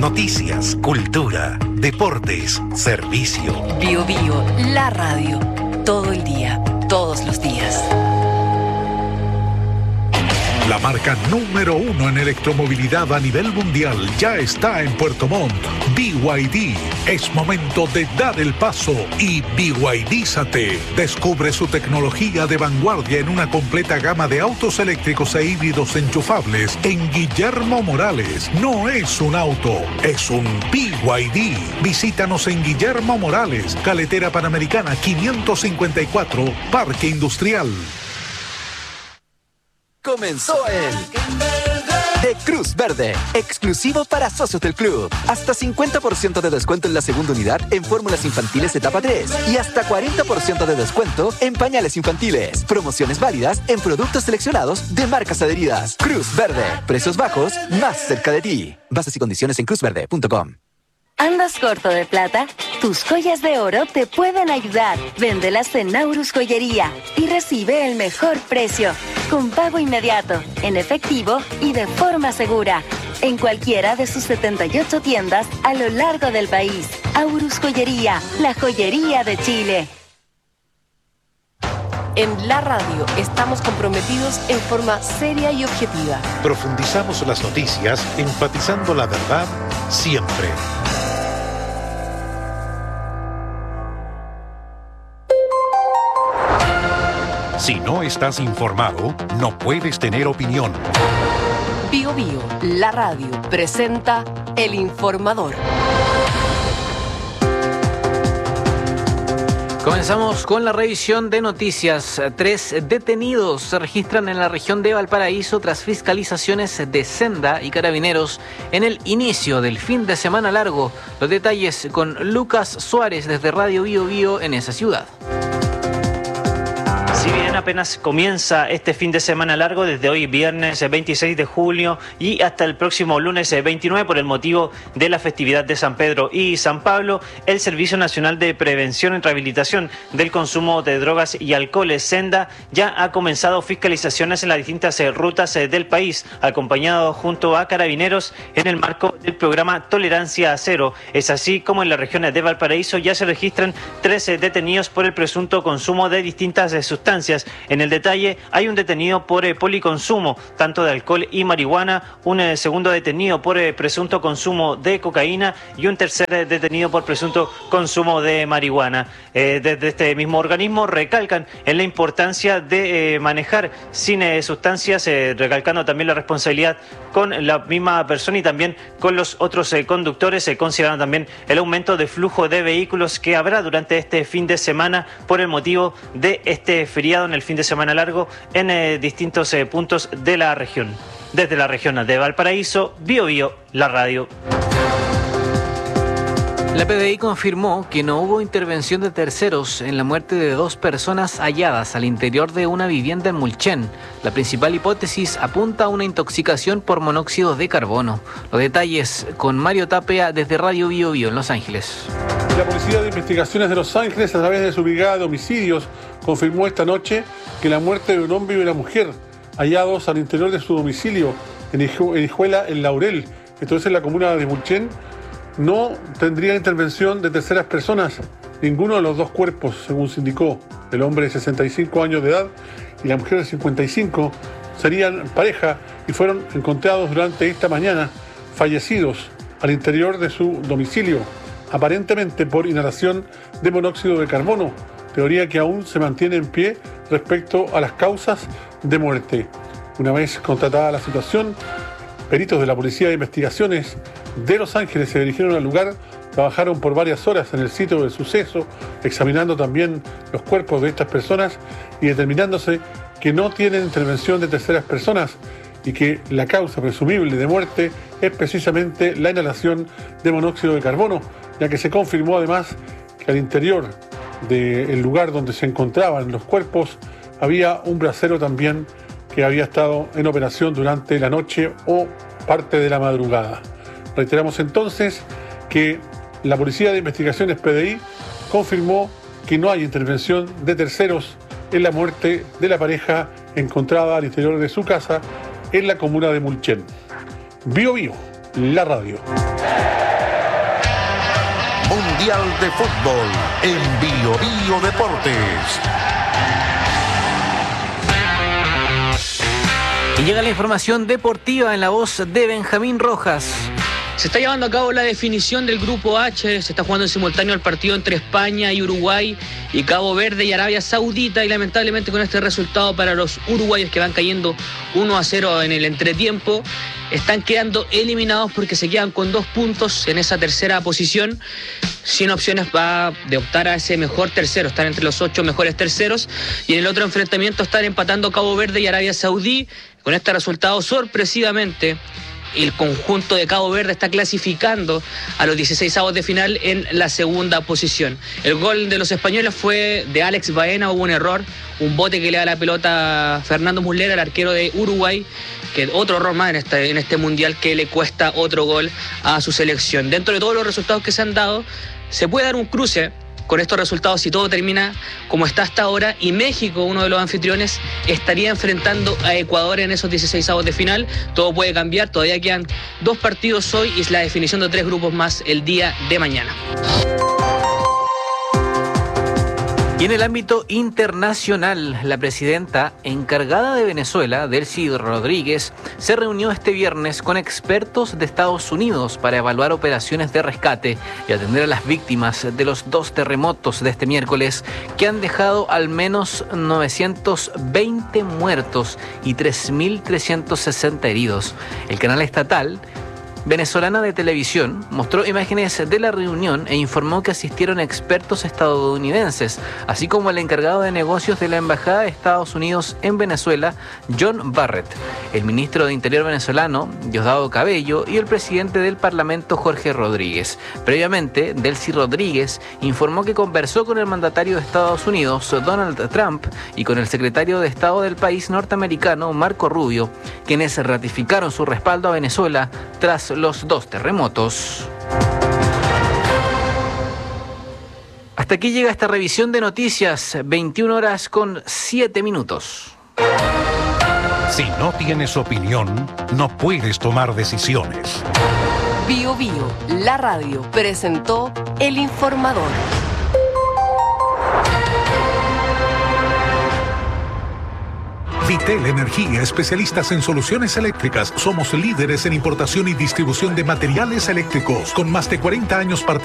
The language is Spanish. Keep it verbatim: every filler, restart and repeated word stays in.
Noticias, cultura, deportes, servicio. Bio Bio, la radio. Todo el día, todos los días. La marca número uno en electromovilidad a nivel mundial ya está en Puerto Montt. B Y D. Es momento de dar el paso y B Y D-zate. Descubre su tecnología de vanguardia en una completa gama de autos eléctricos e híbridos enchufables en Guillermo Morales. No es un auto, es un B Y D. Visítanos en Guillermo Morales, Carretera Panamericana quinientos cincuenta y cuatro, Parque Industrial. Comenzó el de Cruz Verde, exclusivo para socios del club. Hasta cincuenta por ciento de descuento en la segunda unidad en fórmulas infantiles etapa tres y hasta cuarenta por ciento de descuento en pañales infantiles. Promociones válidas en productos seleccionados de marcas adheridas. Cruz Verde, precios bajos más cerca de ti. Bases y condiciones en cruz verde punto com. ¿Andas corto de plata? Tus joyas de oro te pueden ayudar. Véndelas en Naurus Joyería y recibe el mejor precio, con pago inmediato, en efectivo y de forma segura, en cualquiera de sus setenta y ocho tiendas a lo largo del país. Aurus Joyería, la joyería de Chile. En la radio estamos comprometidos en forma seria y objetiva. Profundizamos las noticias, enfatizando la verdad siempre. Si no estás informado, no puedes tener opinión. Bio Bio, la radio, presenta El Informador. Comenzamos con la revisión de noticias. Tres detenidos se registran en la región de Valparaíso tras fiscalizaciones de Senda y Carabineros en el inicio del fin de semana largo. Los detalles con Lucas Suárez desde Radio Bio Bio en esa ciudad. Si bien apenas comienza este fin de semana largo, desde hoy viernes veintiséis de julio y hasta el próximo lunes veintinueve, por el motivo de la festividad de San Pedro y San Pablo, el Servicio Nacional de Prevención y Rehabilitación del Consumo de Drogas y Alcohol, Senda, ya ha comenzado fiscalizaciones en las distintas rutas del país, acompañado junto a Carabineros en el marco del programa Tolerancia Cero. Es así como en la región de Valparaíso ya se registran trece detenidos por el presunto consumo de distintas sustancias. En el detalle, hay un detenido por eh, policonsumo, tanto de alcohol y marihuana, un eh, segundo detenido por eh, presunto consumo de cocaína y un tercer eh, detenido por presunto consumo de marihuana. Eh, desde este mismo organismo recalcan en la importancia de eh, manejar sin eh, sustancias, eh, recalcando también la responsabilidad con la misma persona y también con los otros eh, conductores, eh, considerando también el aumento de flujo de vehículos que habrá durante este fin de semana por el motivo de este feriado en el fin de semana largo en eh, distintos eh, puntos de la región. Desde la región de Valparaíso, Bio Bio, la radio. La P D I confirmó que no hubo intervención de terceros en la muerte de dos personas halladas al interior de una vivienda en Mulchen. La principal hipótesis apunta a una intoxicación por monóxido de carbono. Los detalles con Mario Tapia desde Radio Bio Bio en Los Ángeles. La Policía de Investigaciones de Los Ángeles, a través de su brigada de homicidios, confirmó esta noche que la muerte de un hombre y una mujer hallados al interior de su domicilio en Hijuela, en Laurel, entonces en la comuna de Mulchen, no tendría intervención de terceras personas. Ninguno de los dos cuerpos, según se indicó, el hombre de sesenta y cinco años de edad y la mujer de cincuenta y cinco, serían pareja y fueron encontrados durante esta mañana fallecidos al interior de su domicilio, aparentemente por inhalación de monóxido de carbono, teoría que aún se mantiene en pie respecto a las causas de muerte. Una vez constatada la situación, peritos de la Policía de Investigaciones de Los Ángeles se dirigieron al lugar, trabajaron por varias horas en el sitio del suceso, examinando también los cuerpos de estas personas y determinándose que no tienen intervención de terceras personas y que la causa presumible de muerte es precisamente la inhalación de monóxido de carbono, ya que se confirmó además que al interior del lugar donde se encontraban los cuerpos había un brasero también que había estado en operación durante la noche o parte de la madrugada. Reiteramos entonces que la Policía de Investigaciones P D I confirmó que no hay intervención de terceros en la muerte de la pareja encontrada al interior de su casa en la comuna de Mulchen. Bio Bio, la radio. Mundial de Fútbol en Bio Bio Deportes. Y llega la información deportiva en la voz de Benjamín Rojas. Se está llevando a cabo la definición del Grupo H, se está jugando en simultáneo el partido entre España y Uruguay y Cabo Verde y Arabia Saudita, y lamentablemente con este resultado para los uruguayos, que van cayendo uno a cero en el entretiempo, están quedando eliminados porque se quedan con dos puntos en esa tercera posición, sin opciones va de optar a ese mejor tercero, están entre los ocho mejores terceros, y en el otro enfrentamiento están empatando Cabo Verde y Arabia Saudí. Con este resultado, sorpresivamente, el conjunto de Cabo Verde está clasificando a los dieciseisavos de final en la segunda posición. El gol de los españoles fue de Alex Baena, hubo un error, un bote que le da la pelota a Fernando Muslera, el arquero de Uruguay, que otro error más en este, en este mundial que le cuesta otro gol a su selección. Dentro de todos los resultados que se han dado, se puede dar un cruce con estos resultados si todo termina como está hasta ahora, y México, uno de los anfitriones, estaría enfrentando a Ecuador en esos dieciseisavos de final. Todo puede cambiar, todavía quedan dos partidos hoy y es la definición de tres grupos más el día de mañana. Y en el ámbito internacional, la presidenta encargada de Venezuela, Delcy Rodríguez, se reunió este viernes con expertos de Estados Unidos para evaluar operaciones de rescate y atender a las víctimas de los dos terremotos de este miércoles, que han dejado al menos novecientos veinte muertos y tres mil trescientos sesenta heridos. El canal estatal venezolana de televisión mostró imágenes de la reunión e informó que asistieron expertos estadounidenses, así como el encargado de negocios de la Embajada de Estados Unidos en Venezuela, John Barrett, el ministro de Interior venezolano, Diosdado Cabello, y el presidente del Parlamento, Jorge Rodríguez. Previamente, Delcy Rodríguez informó que conversó con el mandatario de Estados Unidos, Donald Trump, y con el secretario de Estado del país norteamericano, Marco Rubio, quienes ratificaron su respaldo a Venezuela tras los dos terremotos. Hasta aquí llega esta revisión de noticias, veintiuna horas con siete minutos. Si no tienes opinión, no puedes tomar decisiones. Bio Bio, la radio, presentó El Informador. Vitel Energía, especialistas en soluciones eléctricas. Somos líderes en importación y distribución de materiales eléctricos, con más de cuarenta años participando